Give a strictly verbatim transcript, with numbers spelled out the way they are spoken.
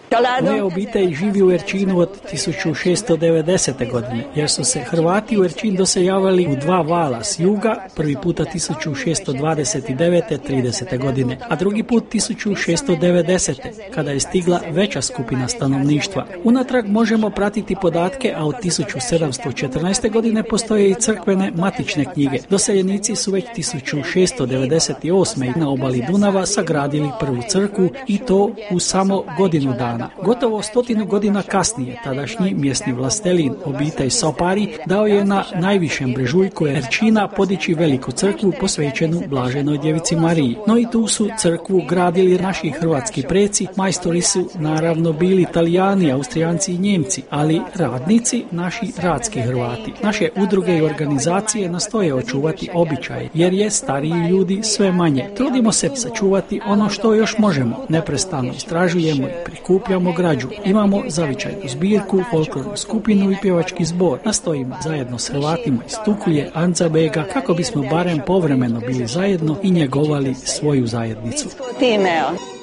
Moja obitelj živi u Erčinu od tisuću šesto devedesete. godine, jer su se Hrvati u Erčin doseljavali u dva vala s juga, prvi puta tisuću šesto dvadeset devete. tridesete. godine, a drugi put tisuću šesto devedesete. kada je stigla veća skupina stanovništva. Unatrag možemo pratiti podatke, a od tisuću sedamsto četrnaeste. godine postoje i crkvene matične knjige. Doseljenici su već tisuću šesto devedeset osme. na obali Dunava sagradili prvu crkvu i to u samo godinu dana. Gotovo stotinu godina kasnije, tadašnji mjesni vlastelin obitelj Sopari dao je na najvišem brežuljku Erčina podići veliku crkvu posvećenu Blaženoj djevici Mariji. No i tu su crkvu gradili naši hrvatski preci, majstori su naravno bili Italijani, Austrijanci i Njemci, ali radnici naši radski Hrvati. Naše udruge i organizacije nastoje očuvati običaje, jer je stariji ljudi sve manje. Trudimo se sačuvati ono što još možemo, neprestano istražujemo i prikupljamo građu. Imamo zavičajnu zbirku, folklornu skupinu i pjevački zbor. Nastojimo zajedno s Hrvatima iz Tukulje, Andzabega, kako bismo barem povremeno bili zajedno i njegovali svoju zajednicu.